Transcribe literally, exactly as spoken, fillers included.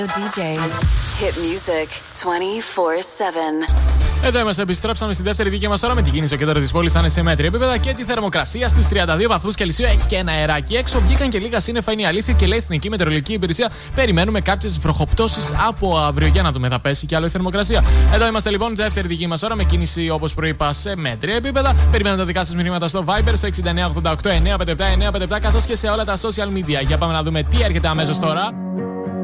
ντι τζέι. Hit music twenty-four seven. Εδώ είμαστε, επιστρέψαμε στη δεύτερη δική μας ώρα με την κίνηση. Ο κέντρο της πόλης θα είναι σε μέτρια επίπεδα και τη θερμοκρασία στους τριάντα δύο βαθμούς Κελσίου. Έχει και ένα αεράκι έξω. Βγήκαν και λίγα σύννεφα, είναι η αλήθεια, και λέει η Εθνική Μετεωρολογική Υπηρεσία. Περιμένουμε κάποιες βροχοπτώσεις από αύριο. Για να δούμε, θα πέσει κι άλλο η θερμοκρασία. Εδώ είμαστε λοιπόν, δεύτερη δική μας ώρα με κίνηση, όπως προείπα, σε μέτρια επίπεδα. Περιμένω τα δικά σας μηνύματα στο Viber στο έξι εννιά οκτώ οκτώ εννιά πέντε επτά εννιά πέντε επτά καθώς και σε όλα τα social media. Για πάμε να δούμε τι έρχεται αμέσως τώρα.